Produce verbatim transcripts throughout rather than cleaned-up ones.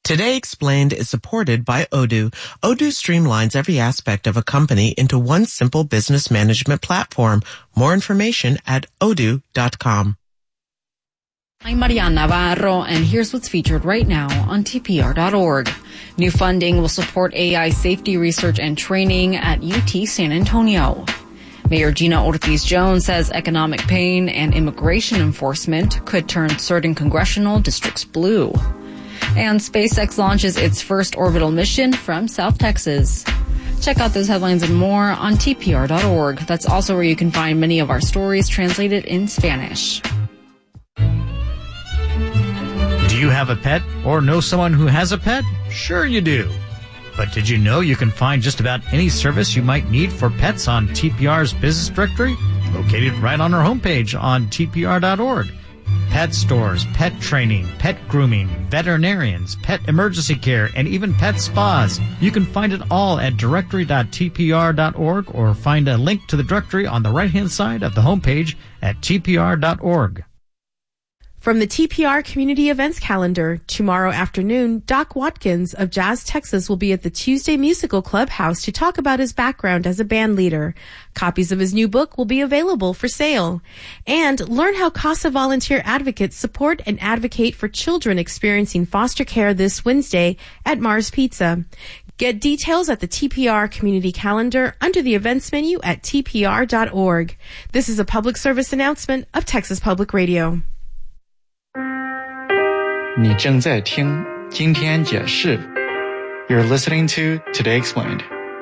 Today Explained is supported by Odoo. Odoo streamlines every aspect of a company into one simple business management platform. More information at odoo dot com. I'm Mariana Navarro, and here's what's featured right now on T P R dot org. New funding will support A I safety research and training at U T San Antonio. Mayor Gina Ortiz-Jones says economic pain and immigration enforcement could turn certain congressional districts blue. And SpaceX launches its first orbital mission from South Texas. Check out those headlines and more on T P R dot org. That's also where you can find many of our stories translated in Spanish. Do you have a pet or know someone who has a pet? Sure you do. But did you know you can find just about any service you might need for pets on T P R's business directory? Located right on our homepage on T P R dot org. Pet stores, pet training, pet grooming, veterinarians, pet emergency care, and even pet spas. You can find it all at directory dot T P R dot org or find a link to the directory on the right-hand side of the homepage at T P R dot org. From the T P R Community Events Calendar, tomorrow afternoon, Doc Watkins of Jazz Texas will be at the Tuesday Musical Clubhouse to talk about his background as a band leader. Copies of his new book will be available for sale. And learn how CASA volunteer advocates support and advocate for children experiencing foster care this Wednesday at Mars Pizza. Get details at the T P R Community Calendar under the events menu at T P R dot org. This is a public service announcement of Texas Public Radio. 你正在听今天解释 You're listening to Today Explained.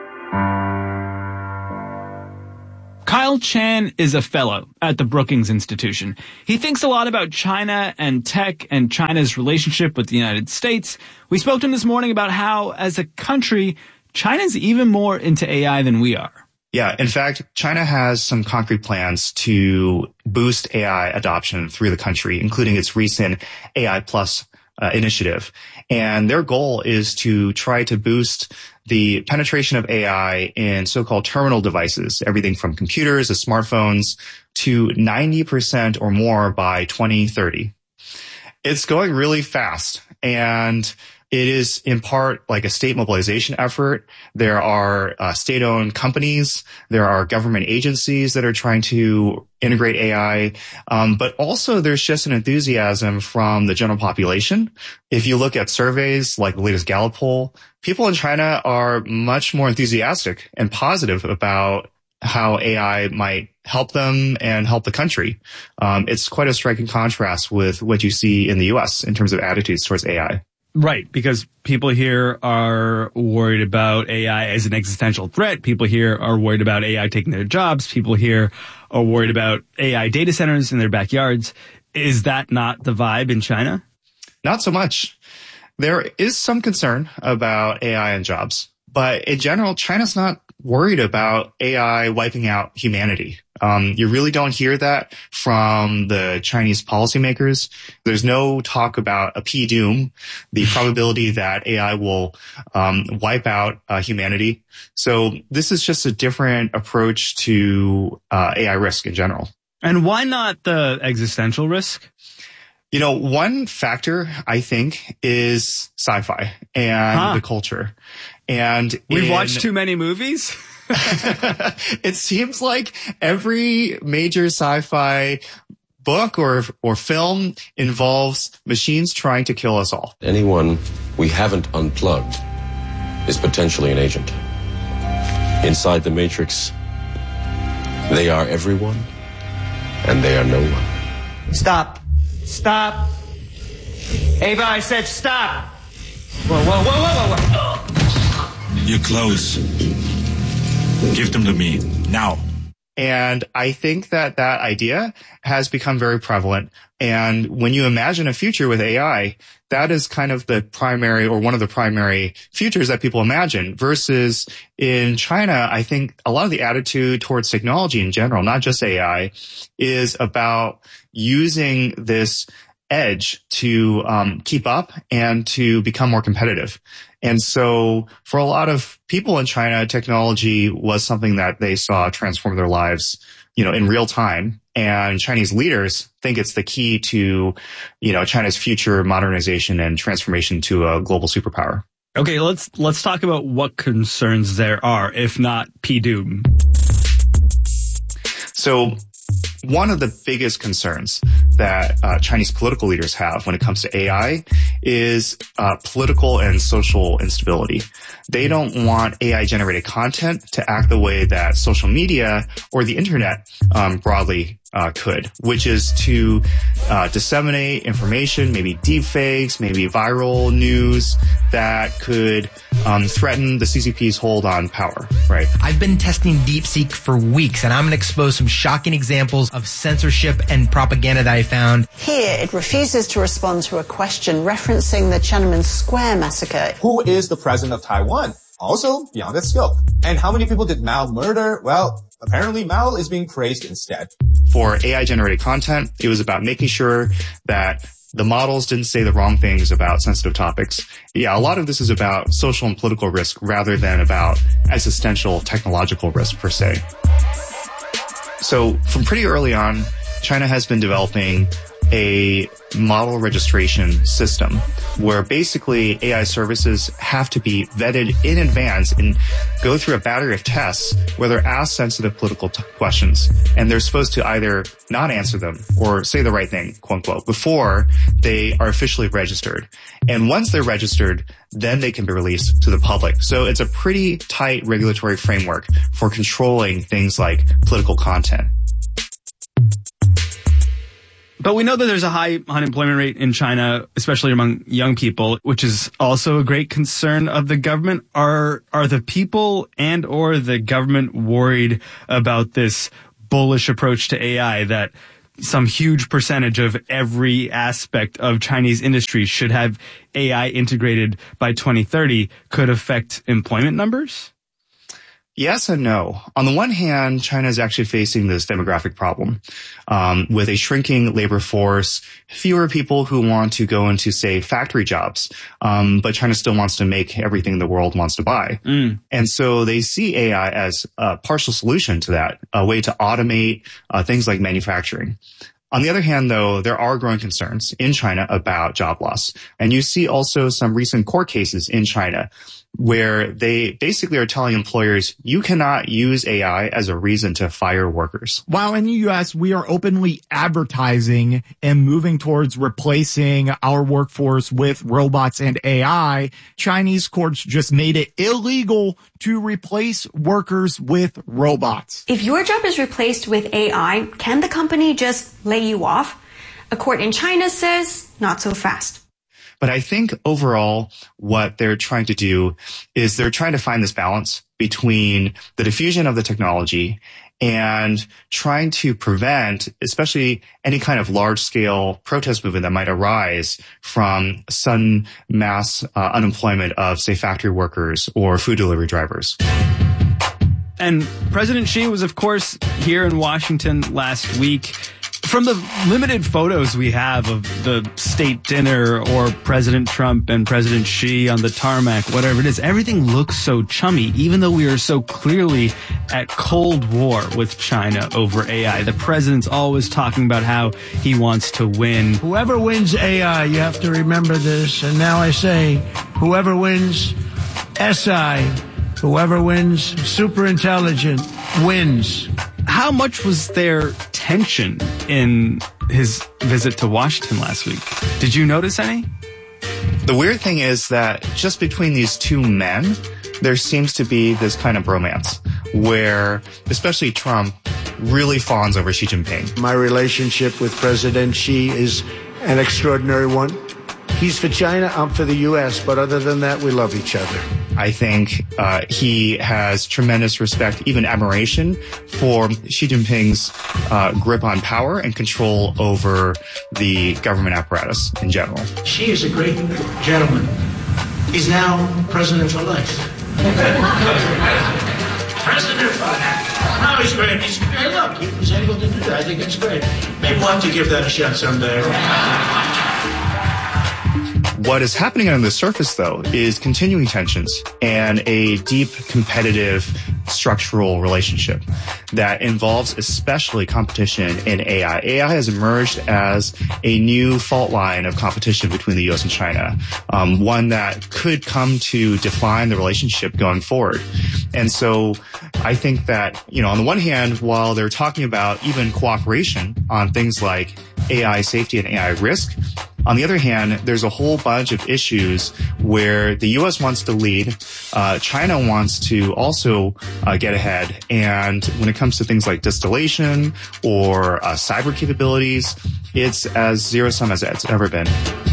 Kyle Chan is a fellow at the Brookings Institution. He thinks a lot about China and tech and China's relationship with the United States. We spoke to him this morning about how, as a country, China's even more into A I than we are. Yeah, in fact, China has some concrete plans to boost A I adoption through the country, including its recent A I Plus uh, initiative. And their goal is to try to boost the penetration of A I in so-called terminal devices, everything from computers to smartphones, to ninety percent or more by twenty thirty. It's going really fast, and it is in part like a state mobilization effort. There are uh, state-owned companies. There are government agencies that are trying to integrate A I. Um, but also there's just an enthusiasm from the general population. If you look at surveys like the latest Gallup poll, people in China are much more enthusiastic and positive about how A I might help them and help the country. Um, it's quite a striking contrast with what you see in the U S in terms of attitudes towards A I. Right, because people here are worried about A I as an existential threat. People here are worried about A I taking their jobs. People here are worried about A I data centers in their backyards. Is that not the vibe in China? Not so much. There is some concern about A I and jobs, but in general, China's not worried about A I wiping out humanity. Um, you really don't hear that from the Chinese policymakers. There's no talk about a P-doom, the probability that A I will um, wipe out uh, humanity. So this is just a different approach to uh, A I risk in general. And why not the existential risk? You know, one factor, I think, is sci-fi and huh. the culture. And we've in, watched too many movies? It seems like every major sci-fi book or or film involves machines trying to kill us all. Anyone we haven't unplugged is potentially an agent. Inside the Matrix, they are everyone, and they are no one. Stop. Stop. Ava, I said stop. Whoa, whoa, whoa, whoa, whoa, whoa. You're close. Give them to me now. And I think that that idea has become very prevalent. And when you imagine a future with A I, that is kind of the primary or one of the primary futures that people imagine. Versus in China, I think a lot of the attitude towards technology in general, not just A I, is about using this edge to um, keep up and to become more competitive. And so for a lot of people in China, technology was something that they saw transform their lives you know, in real time. And Chinese leaders think it's the key to, you know, China's future modernization and transformation to a global superpower. Okay, let's let's talk about what concerns there are, if not P-Doom. So one of the biggest concerns that uh, Chinese political leaders have when it comes to A I is uh, political and social instability. They don't want A I-generated content to act the way that social media or the internet um, broadly uh, could, which is to uh, disseminate information, maybe deepfakes, maybe viral news that could um, threaten the C C P's hold on power, right? I've been testing DeepSeek for weeks, and I'm going to expose some shocking examples of censorship and propaganda that I found. Here, it refuses to respond to a question referencing the Tiananmen Square massacre. Who is the president of Taiwan? Also beyond its scope. And how many people did Mao murder? Well, apparently Mao is being praised instead. For A I-generated content, it was about making sure that the models didn't say the wrong things about sensitive topics. Yeah, a lot of this is about social and political risk rather than about existential technological risk per se. So from pretty early on, China has been developing a model registration system where basically A I services have to be vetted in advance and go through a battery of tests where they're asked sensitive political t- questions. And they're supposed to either not answer them or say the right thing, quote unquote, before they are officially registered. And once they're registered, then they can be released to the public. So it's a pretty tight regulatory framework for controlling things like political content. But we know that there's a high unemployment rate in China, especially among young people, which is also a great concern of the government. Are are the people and or the government worried about this bullish approach to A I that some huge percentage of every aspect of Chinese industry should have A I integrated by twenty thirty could affect employment numbers? Yes and no. On the one hand, China is actually facing this demographic problem um, with a shrinking labor force, fewer people who want to go into, say, factory jobs, um, but China still wants to make everything the world wants to buy. Mm. And so they see A I as a partial solution to that, a way to automate uh, things like manufacturing. On the other hand, though, there are growing concerns in China about job loss. And you see also some recent court cases in China where they basically are telling employers, you cannot use A I as a reason to fire workers. While in the U S, we are openly advertising and moving towards replacing our workforce with robots and A I, Chinese courts just made it illegal to replace workers with robots. If your job is replaced with A I, can the company just lay you off? A court in China says not so fast. But I think overall, what they're trying to do is they're trying to find this balance between the diffusion of the technology and trying to prevent, especially any kind of large-scale protest movement that might arise from sudden mass uh, unemployment of, say, factory workers or food delivery drivers. And President Xi was, of course, here in Washington last week. From the limited photos we have of the state dinner or President Trump and President Xi on the tarmac, whatever it is, everything looks so chummy, even though we are so clearly at Cold War with China over A I. The president's always talking about how he wants to win. Whoever wins A I, you have to remember this, and now I say, whoever wins S I, whoever wins super intelligent, wins. How much was there tension in his visit to Washington last week? Did you notice any? The weird thing is that just between these two men, there seems to be this kind of bromance where especially Trump really fawns over Xi Jinping. My relationship with President Xi is an extraordinary one. He's for China, I'm for the U S, but other than that, we love each other. I think uh, he has tremendous respect, even admiration, for Xi Jinping's uh, grip on power and control over the government apparatus in general. Xi is a great gentleman. He's now president for life. President for life. No, he's great. He's great. Look, he was able to do that. I think it's great. Maybe we'll have to give that a shot someday. What is happening on the surface, though, is continuing tensions and a deep competitive structural relationship that involves especially competition in A I. A I has emerged as a new fault line of competition between the U S and China, um, one that could come to define the relationship going forward. And so I think that, you know, on the one hand, while they're talking about even cooperation on things like A I safety and A I risk, on the other hand, there's a whole bunch of issues where the U S wants to lead, uh, China wants to also uh, get ahead. And when it comes to things like distillation or uh, cyber capabilities, it's as zero-sum as it's ever been.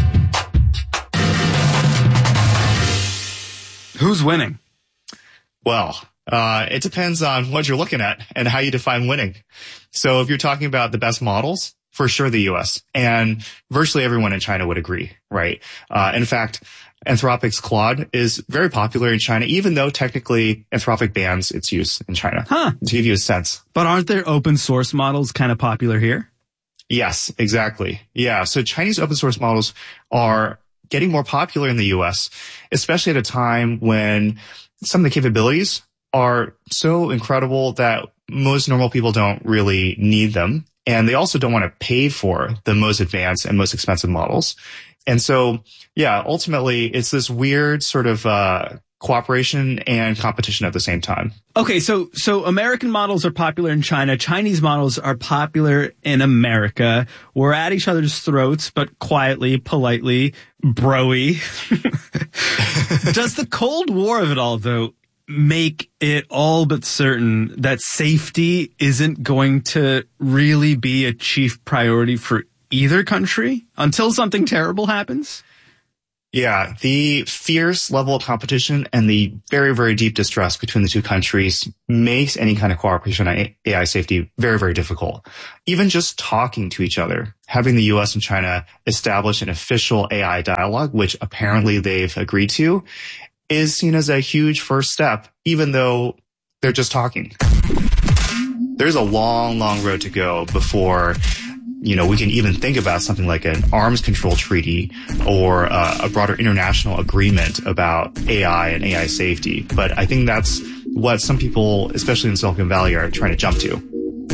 Who's winning? Well, uh, it depends on what you're looking at and how you define winning. So if you're talking about the best models, for sure the U S. And virtually everyone in China would agree, right? Uh, in fact, Anthropic's Claude is very popular in China, even though technically Anthropic bans its use in China. Huh. To give you a sense. But aren't there open source models kind of popular here? Yes, exactly. Yeah. So Chinese open source models are getting more popular in the U S, especially at a time when some of the capabilities are so incredible that most normal people don't really need them. And they also don't want to pay for the most advanced and most expensive models. And so, yeah, ultimately, it's this weird sort of uh cooperation and competition at the same time. Okay, so so American models are popular in China. Chinese models are popular in America. We're at each other's throats, but quietly, politely, bro-y. Does the Cold War of it all, though, make it all but certain that safety isn't going to really be a chief priority for either country until something terrible happens? Yeah, the fierce level of competition and the very, very deep distrust between the two countries makes any kind of cooperation on A I safety very, very difficult. Even just talking to each other, having the U S and China establish an official A I dialogue, which apparently they've agreed to, is seen as a huge first step, even though they're just talking. There's a long, long road to go before, you know, we can even think about something like an arms control treaty or uh, a broader international agreement about A I and A I safety. But I think that's what some people, especially in Silicon Valley, are trying to jump to.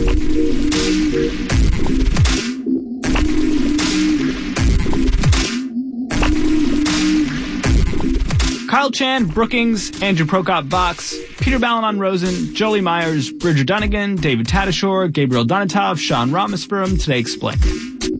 Kyle Chan, Brookings, Andrew Prokop-Vox, Peter Balonon-Rosen, Jolie Myers, Bridger Dunnigan, David Tadashore, Gabriel Donatov, Sean Rameswaram, Today Explained.